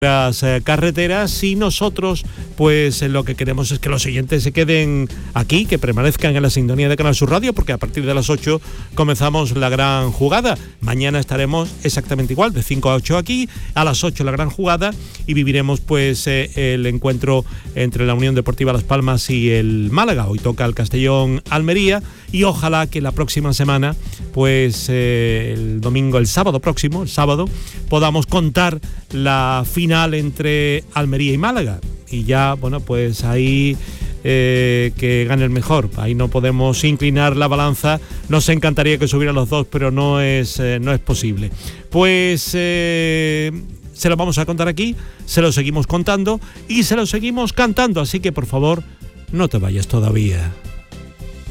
las carreteras, y nosotros pues lo que queremos es que los oyentes se queden aquí, que permanezcan en la sintonía de Canal Sur Radio, porque a partir de las 8 comenzamos la gran jugada. Mañana estaremos exactamente igual, de 5 a 8 aquí, a las 8 la gran jugada, y viviremos pues el encuentro entre la Unión Deportiva Las Palmas y el Málaga. Hoy toca el Castellón Almería, y ojalá que la próxima semana, pues el sábado próximo, podamos contar la final entre Almería y Málaga, y ya, bueno, pues ahí que gane el mejor. Ahí no podemos inclinar la balanza. Nos encantaría que subieran los dos, pero no es posible. Pues se lo vamos a contar aquí, se lo seguimos contando y se lo seguimos cantando, así que por favor no te vayas todavía.